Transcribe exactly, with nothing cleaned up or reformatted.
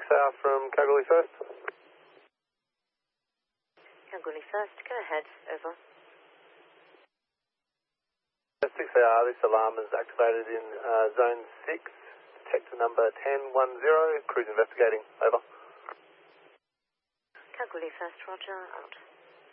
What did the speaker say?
six A R from Kalgoorlie First. Kalgoorlie First, go ahead, over. six A R, this alarm is activated in uh, Zone six, detector number ten one zero, cruise investigating, over. Kalgoorlie First, roger, out.